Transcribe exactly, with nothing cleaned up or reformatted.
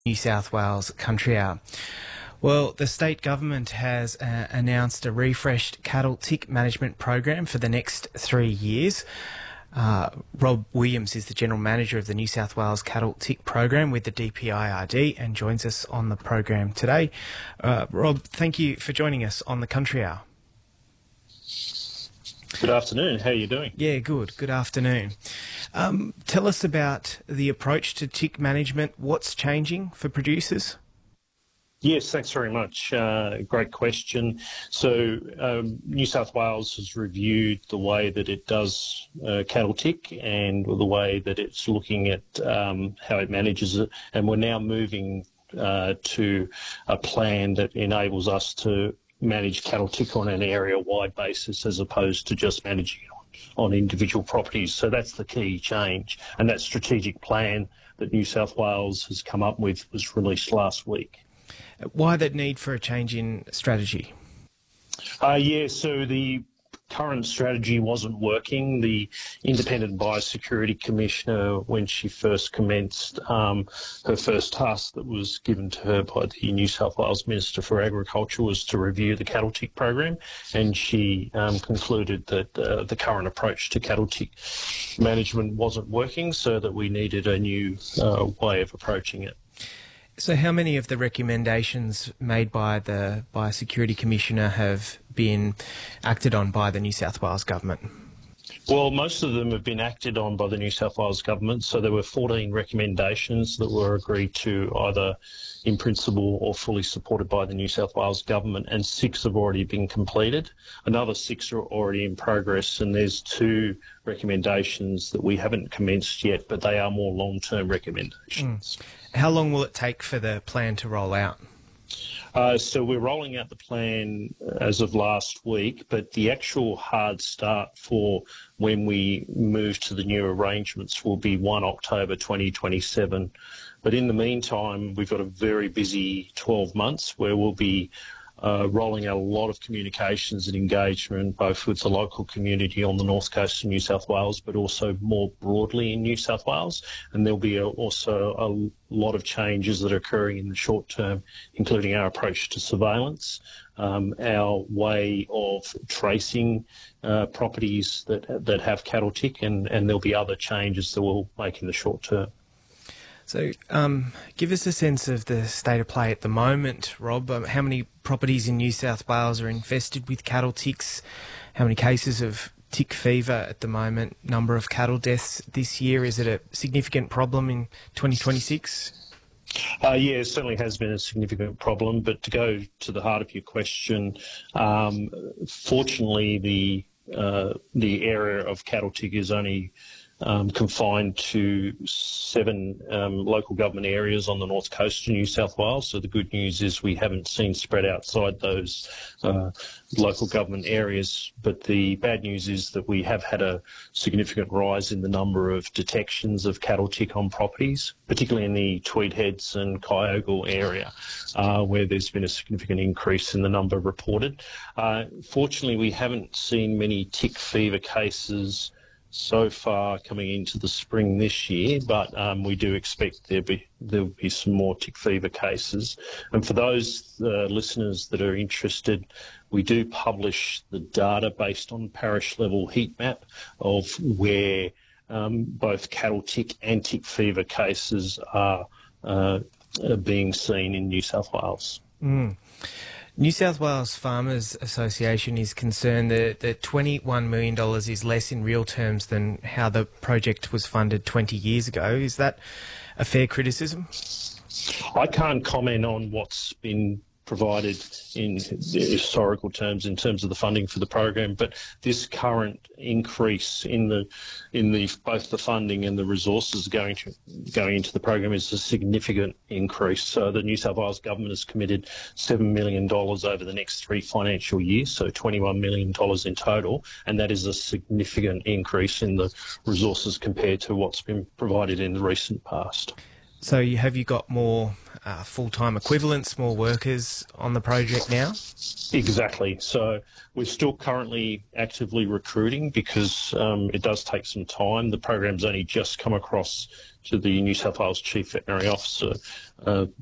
New South Wales Country Hour. Well, the state government has uh, announced a refreshed cattle tick management program for the next three years. Uh, Rob Williams is the General Manager of the New South Wales Cattle Tick Program with the D P I R D and joins us on the program today. Uh, Rob, thank you for joining us on the Country Hour. Good afternoon. How are you doing? Yeah, good. Good afternoon. Um, tell us about the approach to tick management. What's changing for producers? Yes, thanks very much. Uh, great question. So um, New South Wales has reviewed the way that it does uh, cattle tick and the way that it's looking at um, how it manages it. And we're now moving uh, to a plan that enables us to manage cattle tick on an area-wide basis as opposed to just managing it on, on individual properties. So that's the key change. And that strategic plan that New South Wales has come up with was released last week. Why that need for a change in strategy? Uh, yeah, so the current strategy wasn't working. The Independent Biosecurity Commissioner, when she first commenced um, her first task that was given to her by the New South Wales Minister for Agriculture was to review the cattle tick program, and she um, concluded that uh, the current approach to cattle tick management wasn't working, so that we needed a new uh, way of approaching it. So how many of the recommendations made by the Biosecurity Commissioner have been acted on by the New South Wales Government? Well, most of them have been acted on by the New South Wales Government. So there were fourteen recommendations that were agreed to either in principle or fully supported by the New South Wales Government, and six have already been completed. Another six are already in progress, and there's two recommendations that we haven't commenced yet, but they are more long-term recommendations. Mm. How long will it take for the plan to roll out? Uh, so we're rolling out the plan as of last week, but the actual hard start for when we move to the new arrangements will be the first of October twenty twenty-seven. But in the meantime, we've got a very busy twelve months where we'll be uh, rolling out a lot of communications and engagement, both with the local community on the north coast of New South Wales, but also more broadly in New South Wales. And there'll be a, also a lot of changes that are occurring in the short term, including our approach to surveillance, um, our way of tracing uh, properties that that have cattle tick, and, and there'll be other changes that we'll make in the short term. So um, give us a sense of the state of play at the moment, Rob. Um, how many properties in New South Wales are infested with cattle ticks? How many cases of tick fever at the moment? Number of cattle deaths this year? Is it a significant problem in twenty twenty-six? Uh, yeah, it certainly has been a significant problem. But to go to the heart of your question, um, fortunately the uh, the area of cattle tick is only Um, confined to seven um, local government areas on the north coast of New South Wales. So the good news is we haven't seen spread outside those uh, local government areas. But the bad news is that we have had a significant rise in the number of detections of cattle tick on properties, particularly in the Tweed Heads and Kyogle area, uh, where there's been a significant increase in the number reported. Uh, fortunately, we haven't seen many tick fever cases so far coming into the spring this year, but um, we do expect there be there'll be some more tick fever cases. And for those uh, listeners that are interested, we do publish the data based on parish level heat map of where um, both cattle tick and tick fever cases are, uh, are being seen in New South Wales. Mm. New South Wales Farmers Association is concerned that, that twenty-one million dollars is less in real terms than how the project was funded twenty years ago. Is that a fair criticism? I can't comment on what's been provided in historical terms in terms of the funding for the program, but this current increase in the in the both the funding and the resources going to going into the program is a significant increase. So the New South Wales government has committed seven million dollars over the next three financial years, so twenty-one million dollars in total, and that is a significant increase in the resources compared to what's been provided in the recent past. So you, have you got more uh, full-time equivalents, more workers on the project now? Exactly. So we're still currently actively recruiting because um, it does take some time. The program's only just come across to the New South Wales Chief Veterinary Officer uh,